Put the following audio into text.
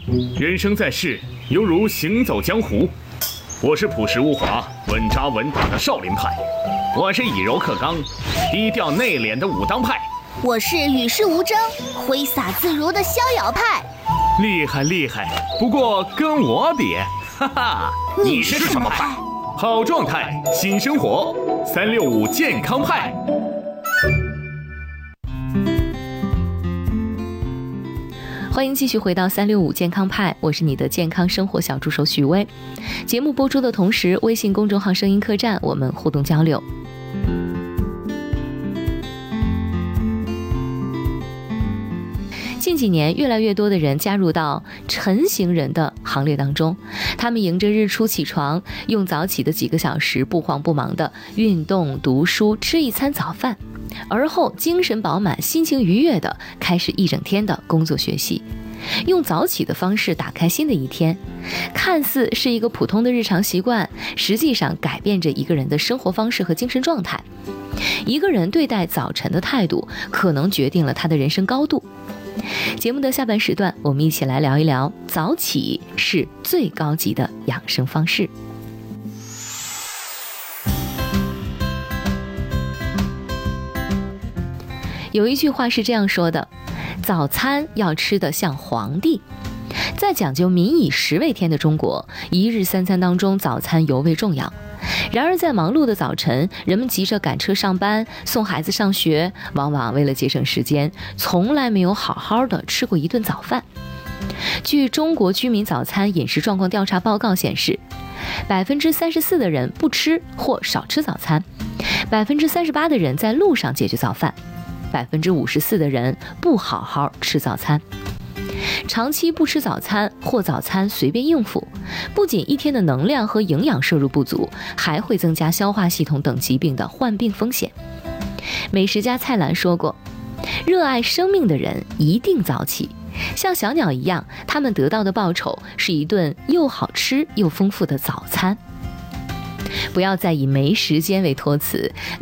人生在世，犹如行走江湖。我是朴实无华、稳扎稳打的少林派，我是以柔克刚、低调内敛的武当派， 我是与世无争、挥洒自如的逍遥派。 厉害厉害，不过跟我比，哈哈， 你是什么派？ 好状态，新生活，365健康派。 欢迎继续回到365健康派，我是你的健康生活小助手许巍。节目播出的同时，微信公众号声音客栈我们互动交流。近几年，越来越多的人加入到晨型人的行列当中，他们迎着日出起床，用早起的几个小时不慌不忙的运动、读书、吃一餐早饭，而后精神饱满、心情愉悦的开始一整天的工作学习，用早起的方式打开新的一天。看似是一个普通的日常习惯，实际上改变着一个人的生活方式和精神状态。一个人对待早晨的态度，可能决定了他的人生高度。节目的下半时段，我们一起来聊一聊早起是最高级的养生方式。有一句话是这样说的：早餐要吃得像皇帝。在讲究民以食为天的中国，一日三餐当中，早餐尤为重要。然而在忙碌的早晨，人们急着赶车上班，送孩子上学，往往为了节省时间，从来没有好好的吃过一顿早饭。据中国居民早餐饮食状况调查报告显示，34%的人不吃或少吃早餐，38%的人在路上解决早饭，54%的人不好好吃早餐。长期不吃早餐或早餐随便应付，不仅一天的能量和营养摄入不足，还会增加消化系统等疾病的患病风险。美食家蔡澜说过，热爱生命的人一定早起，像小鸟一样，他们得到的报酬是一顿又好吃又丰富的早餐。不要再以没时间为托词，